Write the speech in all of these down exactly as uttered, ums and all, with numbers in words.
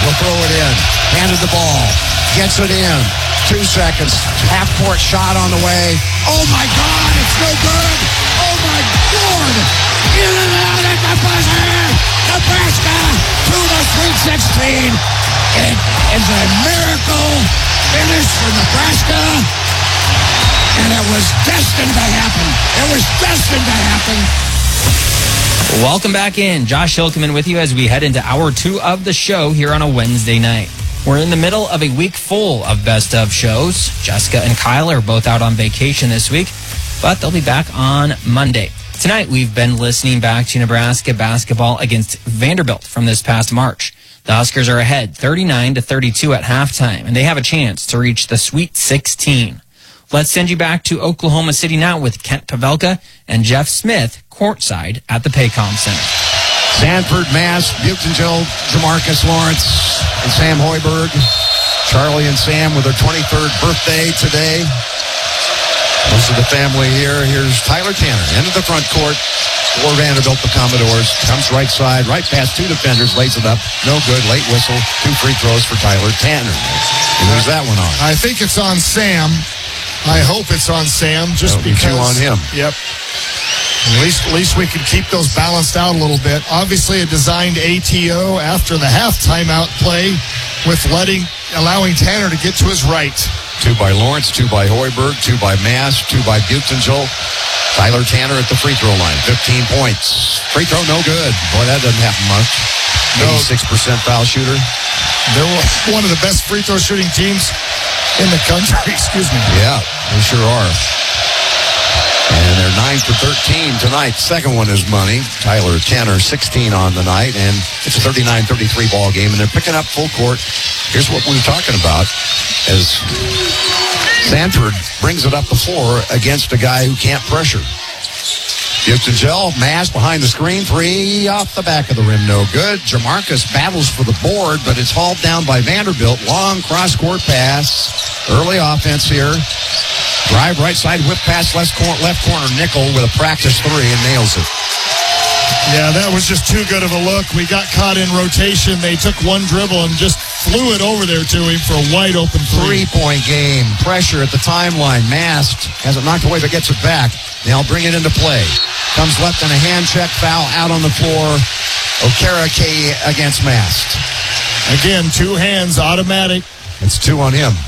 He'll throw it in. Handed the ball. Gets it in. Two seconds. Half-court shot on the way. Oh, my God. It's no good. Oh, my Lord. In and out at the buzzer. Nebraska to the Sweet sixteen. It is a miracle finish for Nebraska. And it was destined to happen. It was destined to happen. Welcome back in. Josh Hilkeman with you as we head into hour two of the show here on a Wednesday night. We're in the middle of a week full of best of shows. Jessica and Kyle are both out on vacation this week, but they'll be back on Monday. Tonight, we've been listening back to Nebraska basketball against Vanderbilt from this past March. The Huskers are ahead thirty-nine to thirty-two at halftime, and they have a chance to reach the Sweet sixteen. Let's send you back to Oklahoma City now with Kent Pavelka and Jeff Smith courtside at the Paycom Center. Sanford, Mass, Butengill, Jamarcus Lawrence, and Sam Hoiberg. Charlie and Sam with their twenty-third birthday today. Most of the family here. Here's Tyler Tanner into the front court for Vanderbilt, the Commodores. Comes right side, right past two defenders, lays it up. No good. Late whistle. Two free throws for Tyler Tanner. And who's that one on? I think it's on Sam. I hope it's on Sam, just That'll because. Be two on him. Yep. At least, at least we can keep those balanced out a little bit. Obviously, a designed A T O after the half timeout play, with letting, allowing Tanner to get to his right. Two by Lawrence, two by Hoiberg, two by Mass, two by Butengill. Tyler Tanner at the free throw line, fifteen points. Free throw, no good. Boy, that doesn't happen much. eighty-six percent foul shooter. They're one of the best free throw shooting teams in the country, excuse me. Yeah, they sure are. And they're nine for thirteen tonight. Second one is money. Tyler Tanner, sixteen on the night, and it's a thirty-nine thirty-three ball game, and they're picking up full court. Here's what we were talking about, as Sanford brings it up the floor against a guy who can't pressure. Butengill, Mass behind the screen, three off the back of the rim, no good. Jamarcus battles for the board, but it's hauled down by Vanderbilt. Long cross-court pass, early offense here. Drive right side, whip pass left corner, left corner. Nickel with a practice three and nails it. Yeah, that was just too good of a look. We got caught in rotation. They took one dribble and just flew it over there to him for a wide open three. Three-point game. Pressure at the timeline. Mast has it knocked away but gets it back. Now bring it into play. Comes left on a hand check, foul out on the floor. Okereke against Mast. Again, two hands, automatic. It's two on him.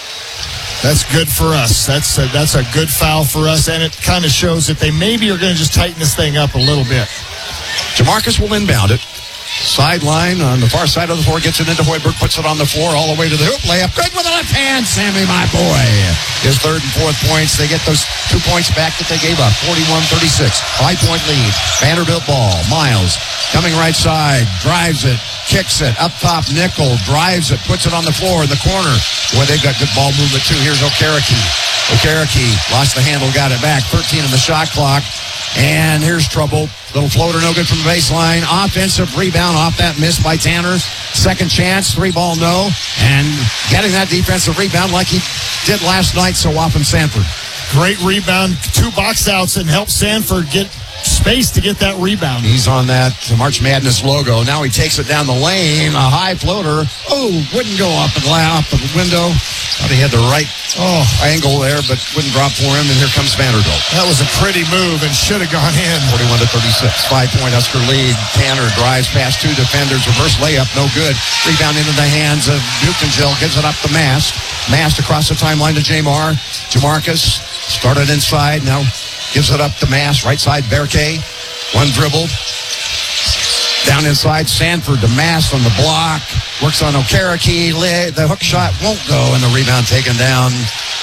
That's good for us. That's a, that's a good foul for us, and it kind of shows that they maybe are going to just tighten this thing up a little bit. Jamarcus will inbound it. Sideline on the far side of the floor, gets it into Hoiberg, puts it on the floor, all the way to the hoop. Layup, good with the left hand, Sammy, my boy. His third and fourth points. They get those two points back that they gave up, forty-one thirty-six. Five-point lead. Vanderbilt ball. Miles coming right side, drives it, kicks it, up top, Nickel, drives it, puts it on the floor in the corner. Boy, they've got good ball movement, too. Here's Okereke. Okereke lost the handle, got it back. thirteen in the shot clock. And here's trouble. Little floater, no good from the baseline. Offensive rebound off that miss by Tanner. Second chance, three ball, no. And getting that defensive rebound like he did last night so often, Sanford. Great rebound. Two box outs and help Sanford get space to get that rebound. He's on that March Madness logo. Now he takes it down the lane. A high floater. Oh, wouldn't go off the glass, off the window. Thought he had the right oh, angle there, but wouldn't drop for him. And here comes Vanderbilt. That was a pretty move and should have gone in. forty-one to thirty-six. Five-point Husker lead. Tanner drives past two defenders. Reverse layup, no good. Rebound into the hands of Butengill. Gives it up to Mast. Mast across the timeline to Jamar. Jamarcus started inside. Now gives it up to Mass. Right side, Berke. One dribble. Down inside, Sanford to Mass on the block. Works on Okereke. The hook shot won't go, and the rebound taken down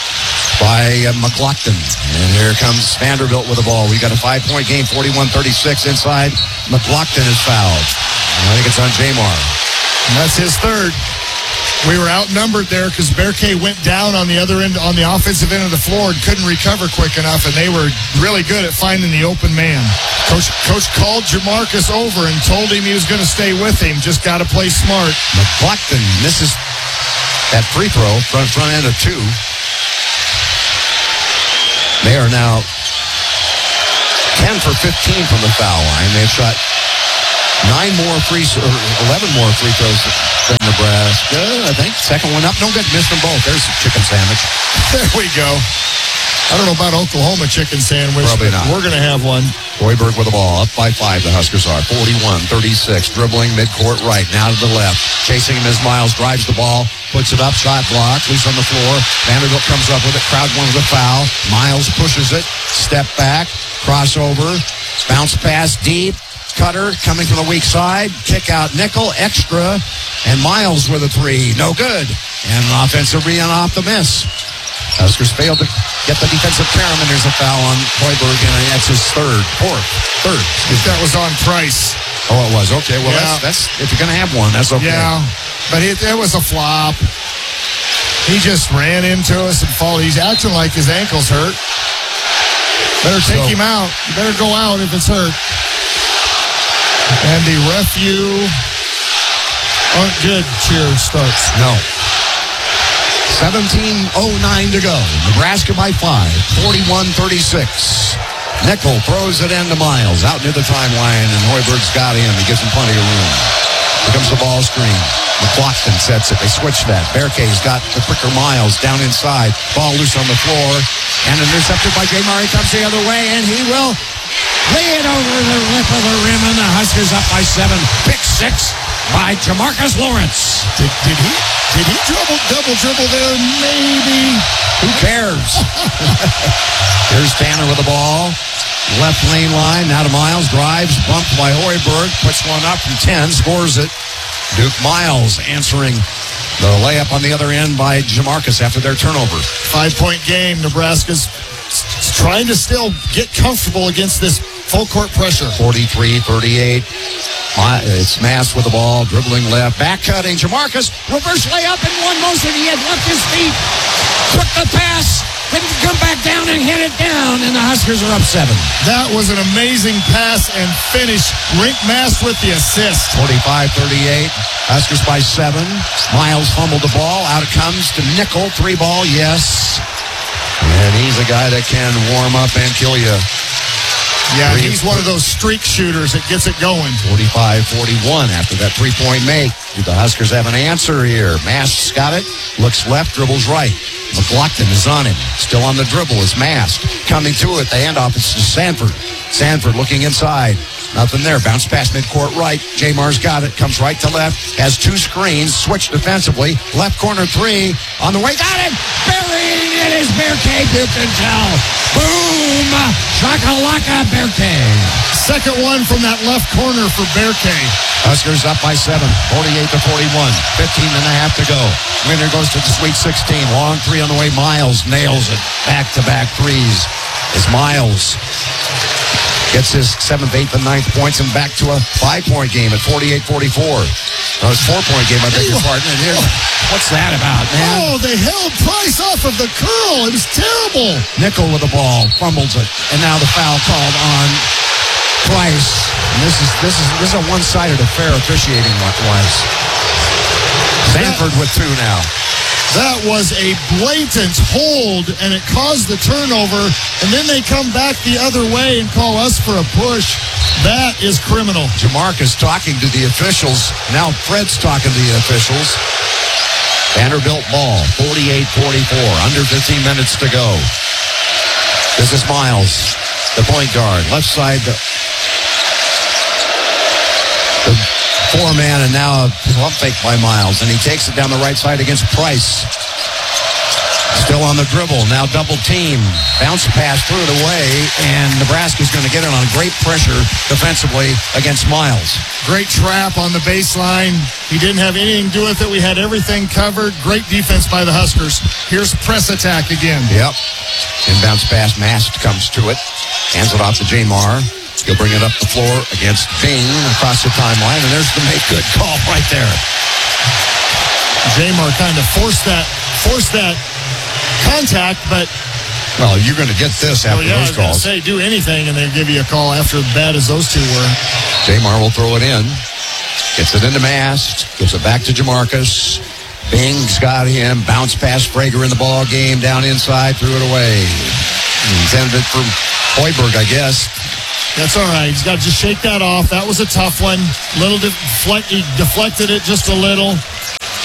by uh, McLaughlin. And here comes Vanderbilt with the ball. We got a five-point game, forty-one thirty-six inside. McLaughlin is fouled. And I think it's on Jamar. And that's his third. We were outnumbered there because Berke went down on the other end, on the offensive end of the floor, and couldn't recover quick enough, and they were really good at finding the open man. Coach, Coach called Jamarcus over and told him he was going to stay with him. Just got to play smart. McLaughlin misses that free throw, front, front end of two. They are now ten for fifteen from the foul line. They've shot nine more free, or eleven more free throws than the Nebraska, I think. Second one up. No good. Missed them both. There's the chicken sandwich. There we go. I don't know about Oklahoma chicken sandwich. Probably not. We're going to have one. Hoiberg with the ball. Up by five, the Huskers are. forty-one thirty-six. Dribbling midcourt right. Now to the left. Chasing him as Miles drives the ball. Puts it up. Shot blocked. Loose on the floor. Vanderbilt comes up with it. Crowd wants a foul. Miles pushes it. Step back. Crossover. Bounce pass deep. Cutter coming from the weak side. Kick out nickel. Extra. And Miles with a three. No good. And an offensive rebound off the miss. Huskers failed to get the defensive pair, and there's a foul on Hoiberg, and that's his third, fourth, third. If that was on Price. Oh, it was. Okay, well, Yeah. that's, that's, if you're going to have one, that's okay. Yeah, but it, it was a flop. He just ran into us and followed. He's acting like his ankle's hurt. Better take So- him out. You better go out if it's hurt. And the refu aren't good cheer starts. No. seventeen oh nine to go. Nebraska by five. forty-one thirty-six. Nickel throws it into Miles. Out near the timeline, and Hoiberg's got him. He gives him plenty of room. Here comes the ball screen. McLaughlin sets it. They switch that. Berkey's got the quicker Miles down inside. Ball loose on the floor. And intercepted by Jay Murray. Comes the other way, and he will lay it over the lip of the rim, and the Huskers up by seven. Pick six by Jamarcus Lawrence. Did, did he did he dribble double dribble there? Maybe. Who cares? Here's Tanner with the ball. Left lane line. Now to Miles. Drives. Bumped by Hoiberg. Puts one up from ten. Scores it. Duke Miles answering the layup on the other end by Jamarcus after their turnover. Five-point game. Nebraska's s- trying to still get comfortable against this full court pressure. forty-three thirty-eight. It's Mass with the ball. Dribbling left. Back cutting. Jamarcus. Reverse layup in one motion. He had left his feet. Took the pass. Then come back down and hit it down. And the Huskers are up seven. That was an amazing pass and finish. Rink Mass with the assist. forty-five thirty-eight. Huskers by seven. Miles fumbled the ball. Out it comes to Nickel. Three ball, yes. And he's a guy that can warm up and kill you. Yeah, Three. he's one of those streak shooters that gets it going. forty-five forty-one after that three-point make. Do the Huskers have an answer here? Mask's got it. Looks left, dribbles right. McLaughlin is on him. Still on the dribble is Mask. Coming to it. The handoff is to Sanford. Sanford looking inside. Nothing there. Bounce pass midcourt right. Jamar's got it. Comes right to left. Has two screens. Switch defensively. Left corner three. On the way. Got it. Burying it is Berkey. Duke and tell. Boom. Shakalaka Berkey. Second one from that left corner for Berkey. Huskers up by seven. forty-eight to forty-one. fifteen and a half to go. Winner goes to the Sweet sixteen. Long three on the way. Miles nails it. Back-to-back threes is Miles. Gets his seventh, eighth, and ninth points and back to a five-point game at forty-eight forty-four. No, it's a four-point game, I beg your pardon. And here's, what's that about, man? Oh, they held Price off of the curl. It was terrible. Nickel with the ball, fumbles it, and now the foul called on Price. And this is this is this is a one-sided affair officiating wise. Sanford with two now. That was a blatant hold, and it caused the turnover, and then they come back the other way and call us for a push. That is criminal. Jamarcus talking to the officials. Now Fred's talking to the officials. Vanderbilt ball, forty-eight forty-four. Under fifteen minutes to go. This is Miles, the point guard. Left side, the, the four-man, and now a pump fake by Miles. And he takes it down the right side against Price. Still on the dribble. Now double team. Bounce pass, threw it away, and Nebraska's going to get it on great pressure defensively against Miles. Great trap on the baseline. He didn't have anything to do with it. We had everything covered. Great defense by the Huskers. Here's press attack again. Yep. Inbounds pass. Mast comes to it. Hands it off to Jamar. He'll bring it up the floor against Bing across the timeline, and there's the make good call right there. Jamar kind of forced that, forced that contact, but well, you're going to get this after oh, yeah, those I was calls. Say do anything, and they give you a call after as bad as those two were. Jamar will throw it in. Gets it into Mast. Gives it back to Jamarcus. Bing's got him. Bounce pass. Frager in the ball game. Down inside. Threw it away. Intended it for Hoiberg, I guess. That's all right. He's got to just shake that off. That was a tough one. Little deflect, he deflected it just a little.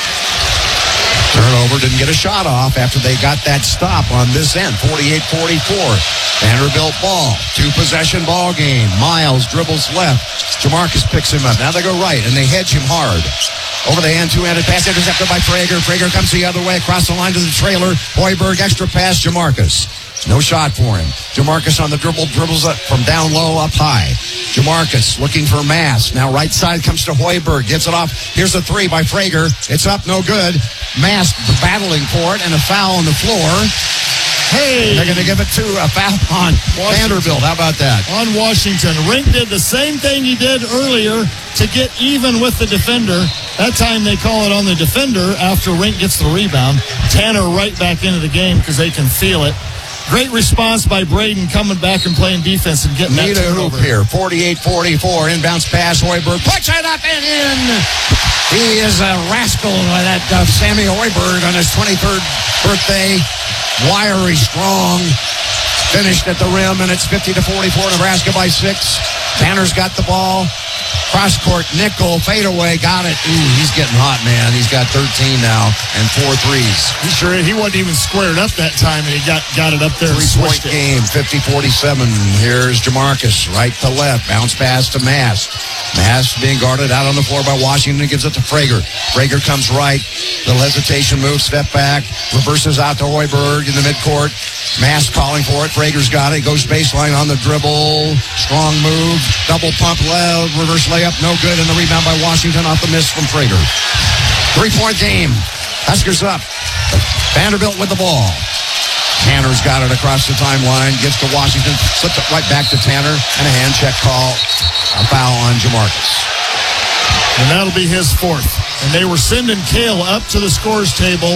turnover, didn't get a shot off after they got that stop on this end, forty-eight forty-four. Vanderbilt ball, two-possession ball game. Miles dribbles left. Jamarcus picks him up. Now they go right, and they hedge him hard. Over the hand, two-handed pass intercepted by Frager. Frager comes the other way, across the line to the trailer. Hoiberg, extra pass, Jamarcus. No shot for him. Jamarcus on the dribble, dribbles up from down low up high. Jamarcus looking for Mass. Now right side comes to Hoiberg. Gives it off. Here's a three by Frager. It's up, no good. Mass battling for it, and a foul on the floor. Hey! They're going to give it to a foul on Washington. Vanderbilt. How about that? On Washington. Rink did the same thing he did earlier to get even with the defender. That time they call it on the defender after Rink gets the rebound. Tanner right back into the game because they can feel it. Great response by Braden coming back and playing defense and getting Need that a hoop turnover. here. forty-eight forty-four. Inbounds pass. Hoiberg puts it up and in. He is a rascal with that uh, Sammy Hoiberg on his twenty-third birthday. Wiry, strong. Finished at the rim, and it's fifty to forty-four. Nebraska by six. Tanner's got the ball. Cross court, nickel, fadeaway, got it. Ooh, he's getting hot, man. He's got thirteen now and four threes. He sure he wasn't even squared up that time, and he got, got it up there and Three-point switched it. game, fifty forty-seven. Here's Jamarcus, right to left. Bounce pass to Mast. Mast being guarded out on the floor by Washington. Gives it to Frager. Frager comes right. Little hesitation move, step back. Reverses out to Hoiberg in the midcourt. Mast calling for it. Frager's got it. Goes baseline on the dribble. Strong move. Double pump, low, reverse layup. No good. And the rebound by Washington off the miss from Frager. Three-point game. Huskers up. Vanderbilt with the ball. Tanner's got it across the timeline. Gives to Washington. Slips it right back to Tanner. And a hand check call. A foul on Jamarcus. And that'll be his fourth. And they were sending Cale up to the scores table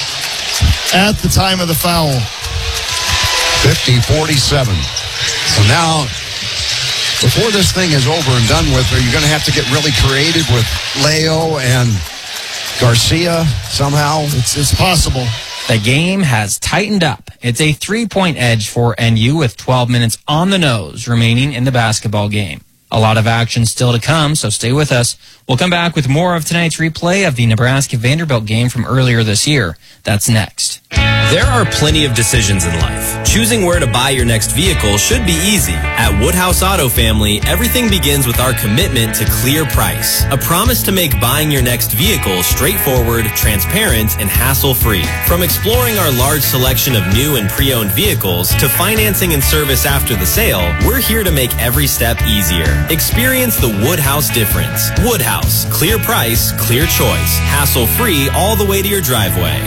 at the time of the foul. fifty forty-seven. So now, before this thing is over and done with, are you going to have to get really creative with Leo and Garcia somehow? It's, it's possible. The game has tightened up. It's a three-point edge for N U with twelve minutes on the nose remaining in the basketball game. A lot of action still to come, so stay with us. We'll come back with more of tonight's replay of the Nebraska-Vanderbilt game from earlier this year. That's next. There are plenty of decisions in life. Choosing where to buy your next vehicle should be easy. At Woodhouse Auto Family, everything begins with our commitment to clear price. A promise to make buying your next vehicle straightforward, transparent, and hassle-free. From exploring our large selection of new and pre-owned vehicles to financing and service after the sale, we're here to make every step easier. Experience the Woodhouse difference. Woodhouse. Clear price, clear choice. Hassle-free all the way to your driveway.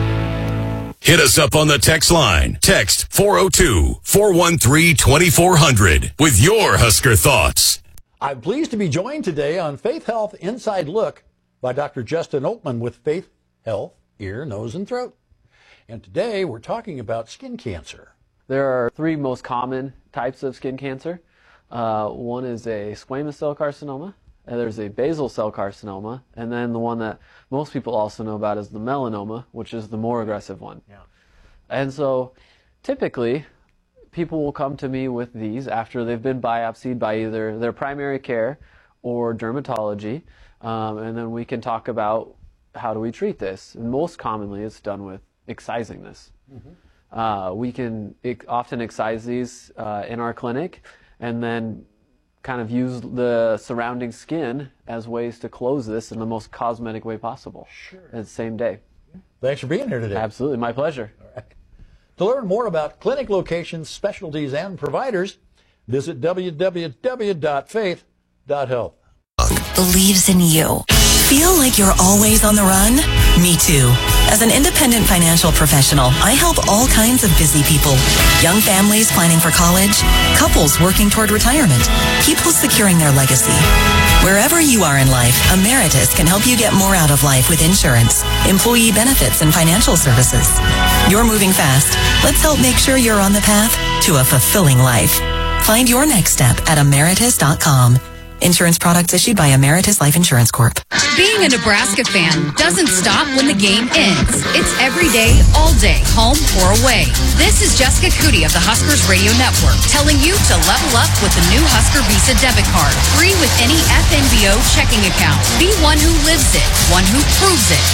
Hit us up on the text line. Text four oh two, four one three, two four hundred with your Husker thoughts. I'm pleased to be joined today on Faith Health Inside Look by Doctor Justin Oatman with Faith Health, Ear, Nose, and Throat. And today we're talking about skin cancer. There are three most common types of skin cancer. Uh, one is a squamous cell carcinoma, and there's a basal cell carcinoma, and then the one that most people also know about is the melanoma, which is the more aggressive one. Yeah. And so typically people will come to me with these after they've been biopsied by either their primary care or dermatology, um, and then we can talk about how do we treat this. And most commonly it's done with excising this. Mm-hmm. Uh, we can ex- often excise these uh, in our clinic and then kind of use the surrounding skin as ways to close this in the most cosmetic way possible. Sure. At the same day. Thanks for being here today. Absolutely, my pleasure. All right. To learn more about clinic locations, specialties, and providers, visit w w w dot faith dot health. Believes in you. Feel like you're always on the run? Me too. As an independent financial professional, I help all kinds of busy people. Young families planning for college, couples working toward retirement, people securing their legacy. Wherever you are in life, Emeritus can help you get more out of life with insurance, employee benefits, and financial services. You're moving fast. Let's help make sure you're on the path to a fulfilling life. Find your next step at emeritus dot com. Insurance products issued by Emeritus Life Insurance Corp. Being a Nebraska fan doesn't stop when the game ends. It's every day, all day, home or away. This is Jessica Cootie of the Huskers Radio Network telling you to level up with the new Husker Visa debit card. Free with any F N B O checking account. Be one who lives it, one who proves it.